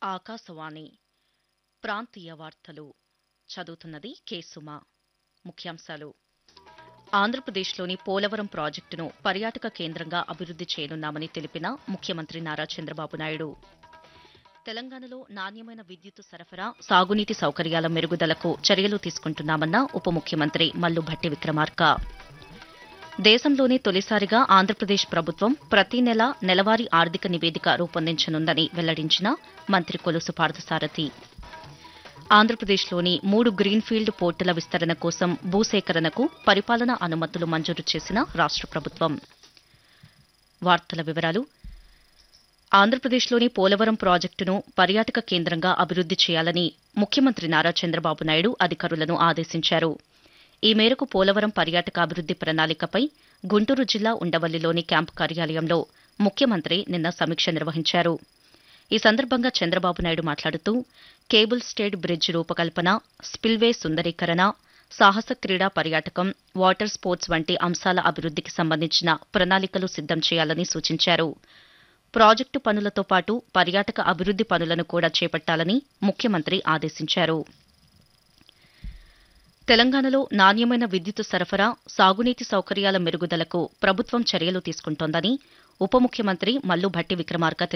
ఆకాశవాణి ప్రాంతీయ వార్తలు చదువుతున్నది కె సుమ. ముఖ్యాంశాలు: ఆంధ్రప్రదేశ్లోని పోలవరం ప్రాజెక్టును పర్యాటక కేంద్రంగా అభివృద్ది చేయనున్నామని తెలిపిన ముఖ్యమంత్రి నారా చంద్రబాబు నాయుడు. తెలంగాణలో నాణ్యమైన విద్యుత్ సరఫరా, సాగునీటి సౌకర్యాల మెరుగుదలకు చర్యలు తీసుకుంటున్నామన్న ఉప ముఖ్యమంత్రి మల్లు భట్టి విక్రమార్క. దేశంలోనే తొలిసారిగా ఆంధ్రప్రదేశ్ ప్రభుత్వం ప్రతి నెల నెలవారీ ఆర్థిక నివేదిక రూపొందించనుందని వెల్లడించిన మంత్రి కొలుసు పార్థసారథి. ఆంధ్రప్రదేశ్లోని 3 గ్రీన్ఫీల్డ్ పోర్టుల విస్తరణ కోసం భూసేకరణకు పరిపాలనా అనుమతులు మంజూరు చేసిన రాష్ట ప్రభుత్వం. వార్తల వివరాలు: ఆంధ్రప్రదేశ్లోని పోలవరం ప్రాజెక్టును పర్యాటక కేంద్రంగా అభివృద్ది చేయాలని ముఖ్యమంత్రి నారా చంద్రబాబు నాయుడు అధికారులను ఆదేశించారు. ఈ మేరకు పోలవరం పర్యాటక అభివృద్ది ప్రణాళికపై గుంటూరు జిల్లా ఉండవల్లిలోని క్యాంపు కార్యాలయంలో ముఖ్యమంత్రి నిన్న సమీక్ష నిర్వహించారు. ఈ సందర్భంగా చంద్రబాబు నాయుడు మాట్లాడుతూ కేబుల్ స్టేడ్ బ్రిడ్జ్ రూపకల్పన, స్పిల్వే సుందరీకరణ, సాహస క్రీడా పర్యాటకం, వాటర్ స్పోర్ట్స్ వంటి అంశాల అభివృద్దికి సంబంధించిన ప్రణాళికలు సిద్దం చేయాలని సూచించారు. ప్రాజెక్టు పనులతో పాటు పర్యాటక అభివృద్ది పనులను కూడా చేపట్టాలని ముఖ్యమంత్రి ఆదేశించారు. తెలంగాణలో నాణ్యమైన విద్యుత్ సరఫరా, సాగునీటి సౌకర్యాల మెరుగుదలకు ప్రభుత్వం చర్యలు తీసుకుంటోందని ఉప ముఖ్యమంత్రి మల్లు భట్టి విక్రమార్క